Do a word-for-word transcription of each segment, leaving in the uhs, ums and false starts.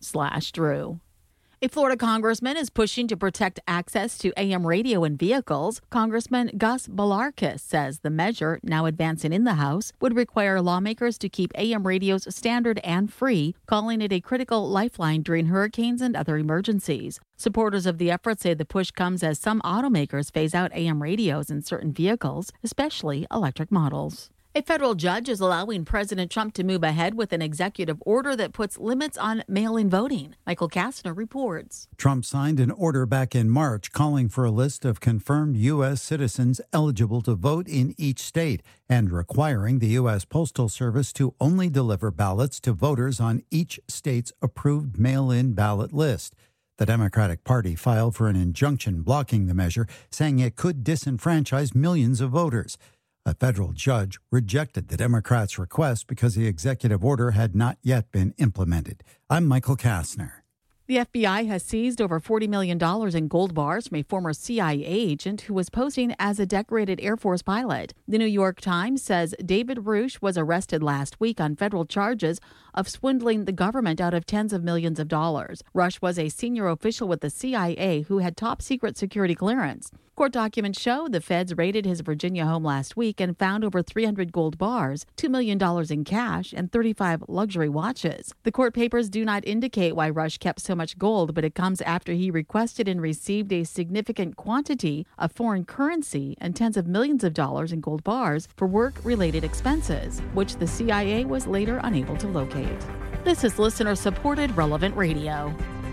slash Drew. A Florida congressman is pushing to protect access to A M radio in vehicles. Congressman Gus Balarkis says the measure, now advancing in the House, would require lawmakers to keep A M radios standard and free, calling it a critical lifeline during hurricanes and other emergencies. Supporters of the effort say the push comes as some automakers phase out A M radios in certain vehicles, especially electric models. A federal judge is allowing President Trump to move ahead with an executive order that puts limits on mail-in voting. Michael Kastner reports. Trump signed an order back in March calling for a list of confirmed U S citizens eligible to vote in each state and requiring the U S Postal Service to only deliver ballots to voters on each state's approved mail-in ballot list. The Democratic Party filed for an injunction blocking the measure, saying it could disenfranchise millions of voters. A federal judge rejected the Democrats' request because the executive order had not yet been implemented. I'm Michael Kastner. The F B I has seized over forty million dollars in gold bars from a former C I A agent who was posing as a decorated Air Force pilot. The New York Times says David Roosh was arrested last week on federal charges of swindling the government out of tens of millions of dollars. Rush was a senior official with the C I A who had top secret security clearance. Court documents show the feds raided his Virginia home last week and found over three hundred gold bars, two million dollars in cash, and thirty-five luxury watches. The court papers do not indicate why Rush kept so much gold, but it comes after he requested and received a significant quantity of foreign currency and tens of millions of dollars in gold bars for work-related expenses, which the C I A was later unable to locate. This is listener-supported Relevant Radio.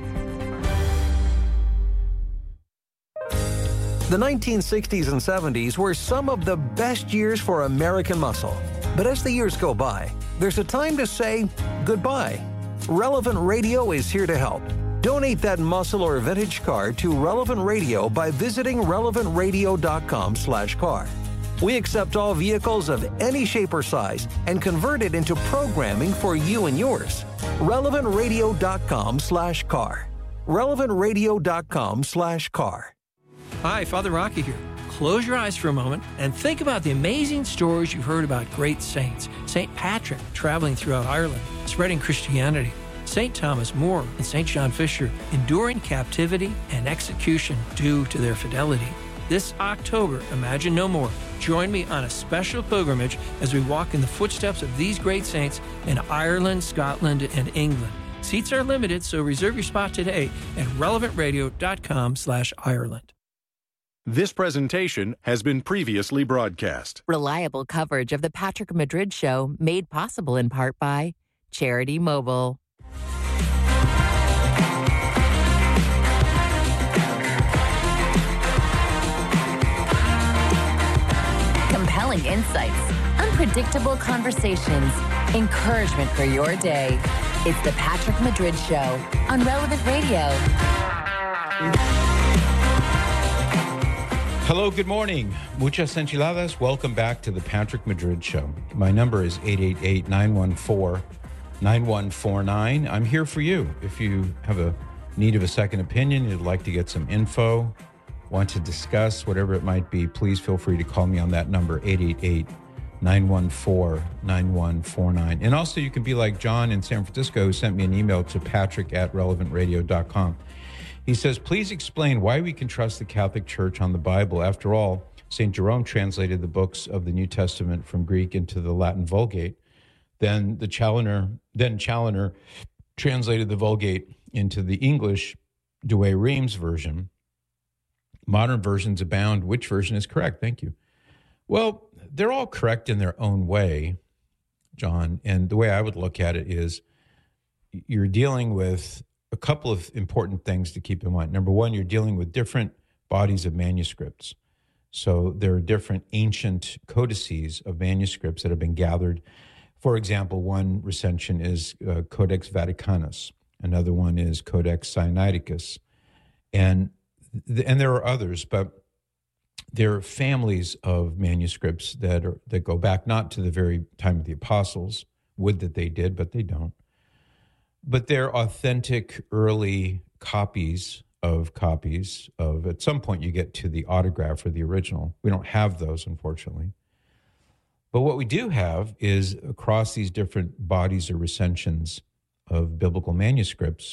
The nineteen sixties and seventies were some of the best years for American muscle. But as the years go by, there's a time to say goodbye. Relevant Radio is here to help. Donate that muscle or vintage car to Relevant Radio by visiting relevant radio dot com slash car. We accept all vehicles of any shape or size and convert it into programming for you and yours. relevant radio dot com slash car. relevant radio dot com slash car. Hi, Father Rocky here. Close your eyes for a moment and think about the amazing stories you've heard about great saints. Saint Patrick traveling throughout Ireland, spreading Christianity. Saint Thomas More and Saint John Fisher enduring captivity and execution due to their fidelity. This October, Imagine No More. Join me on a special pilgrimage as we walk in the footsteps of these great saints in Ireland, Scotland, and England. Seats are limited, so reserve your spot today at relevant radio dot com slash Ireland. This presentation has been previously broadcast. Reliable coverage of the Patrick Madrid Show made possible in part by Charity Mobile. Compelling insights, unpredictable conversations, encouragement for your day. It's the Patrick Madrid Show on Relevant Radio. Hello, good morning. Muchas enchiladas. Welcome back to the Patrick Madrid Show. My number is eight eight eight, nine one four, nine one four nine. I'm here for you. If you have a need of a second opinion, you'd like to get some info, want to discuss whatever it might be, please feel free to call me on that number, eight eight eight, nine one four, nine one four nine. And also you can be like John in San Francisco, who sent me an email to patrick at relevant radio dot com. He says, please explain why we can trust the Catholic Church on the Bible. After all, Saint Jerome translated the books of the New Testament from Greek into the Latin Vulgate. Then the Challoner, then Challoner translated the Vulgate into the English Douay-Rheims version. Modern versions abound. Which version is correct? Thank you. Well, they're all correct in their own way, John. And the way I would look at it is you're dealing with a couple of important things to keep in mind. Number one, you're dealing with different bodies of manuscripts. So there are different ancient codices of manuscripts that have been gathered. For example, one recension is uh, Codex Vaticanus. Another one is Codex Sinaiticus. And, th- and there are others, but there are families of manuscripts that are that go back not to the very time of the apostles. Would that they did, but they don't. But they're authentic early copies of copies of, at some point you get to the autograph or the original. We don't have those, unfortunately. But what we do have is across these different bodies or recensions of biblical manuscripts,